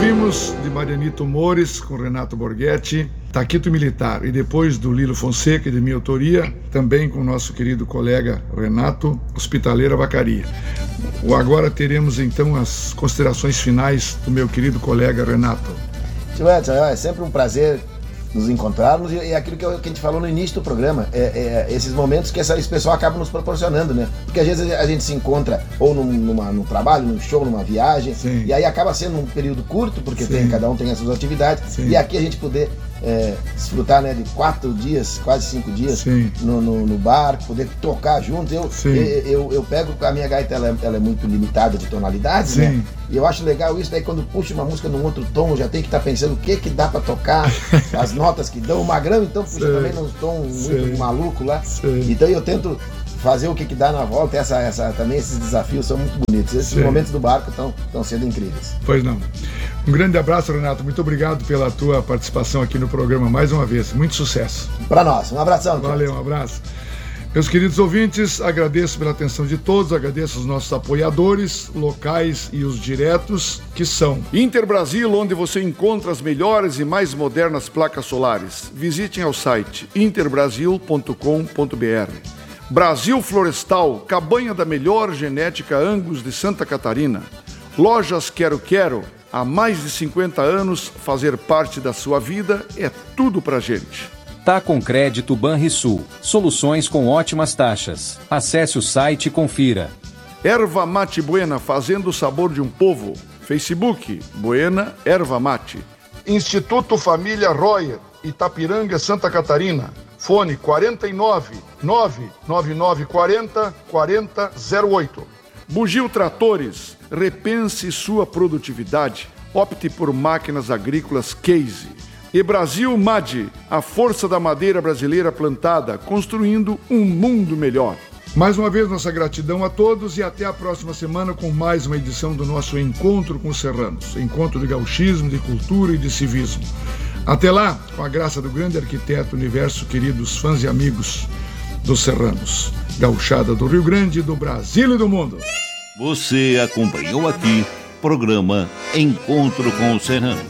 Ouvimos de Marianito Mores com Renato Borghetti, Taquito Militar, e depois do Lilo Fonseca, de minha autoria, também com o nosso querido colega Renato, Hospitaleira Vacaria. Agora teremos então as considerações finais do meu querido colega Renato. Tio Edson, é sempre um prazer nos encontrarmos, e é aquilo que a gente falou no início do programa, esses momentos que esse pessoal acaba nos proporcionando, né? Porque às vezes a gente se encontra ou num trabalho, num show, numa viagem, sim, e aí acaba sendo um período curto, porque cada um tem as suas atividades, sim, e aqui a gente poder desfrutar, né, de 4 dias, quase 5 dias no bar, poder tocar junto. Eu pego a minha gaita, ela é muito limitada de tonalidades, sim, né? E eu acho legal isso, daí quando puxa uma música num outro tom, eu já tenho que estar pensando o que dá pra tocar, as notas que dão. O Magrão então puxa também num tom muito maluco lá. Sim. Então eu tento fazer o que dá na volta. Também esses desafios são muito bonitos. Esses momentos do barco estão sendo incríveis. Pois não. Um grande abraço, Renato. Muito obrigado pela tua participação aqui no programa mais uma vez. Muito sucesso. Para nós. Um abração. Valeu, um abraço. Meus queridos ouvintes, agradeço pela atenção de todos, agradeço os nossos apoiadores locais e os diretos, que são Interbrasil, onde você encontra as melhores e mais modernas placas solares. Visitem ao site interbrasil.com.br. Brasil Florestal, cabanha da melhor genética Angus de Santa Catarina. Lojas Quero Quero, há mais de 50 anos, fazer parte da sua vida é tudo pra gente. Tá com Crédito Banrisul, soluções com ótimas taxas. Acesse o site e confira. Erva Mate Buena, fazendo o sabor de um povo. Facebook, Buena Erva Mate. Instituto Família Royer, Itapiranga, Santa Catarina. Fone 49 99940 4008. Bugio Tratores, repense sua produtividade. Opte por máquinas agrícolas Case. E Brasil MAD, a força da madeira brasileira plantada, construindo um mundo melhor. Mais uma vez, nossa gratidão a todos e até a próxima semana com mais uma edição do nosso Encontro com os Serranos. Encontro de gauchismo, de cultura e de civismo. Até lá, com a graça do grande arquiteto universo, queridos fãs e amigos dos Serranos. Gauchada do Rio Grande, do Brasil e do mundo. Você acompanhou aqui, programa Encontro com os Serranos.